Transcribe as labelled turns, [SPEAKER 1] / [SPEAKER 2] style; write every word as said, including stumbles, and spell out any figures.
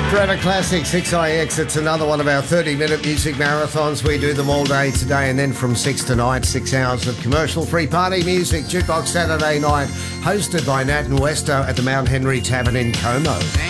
[SPEAKER 1] Forever Classic six I X. It's another one of our thirty-minute music marathons. We do them all day today, and then from six to nine, six hours of commercial-free party music. Jukebox Saturday night, hosted by Nat and Westo at the Mount Henry Tavern in Como.